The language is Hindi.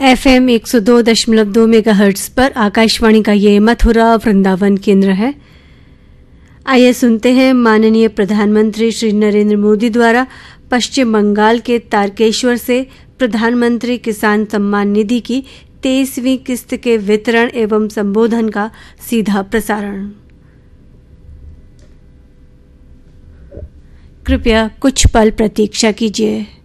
FM 102.2 मेगाहर्ट्ज पर आकाशवाणी का ये मथुरा वृंदावन केंद्र है। आइए सुनते हैं माननीय प्रधानमंत्री श्री नरेंद्र मोदी द्वारा पश्चिम बंगाल के तारकेश्वर से प्रधानमंत्री किसान सम्मान निधि की 23वीं किस्त के वितरण एवं संबोधन का सीधा प्रसारण। कृपया कुछ पल प्रतीक्षा कीजिए।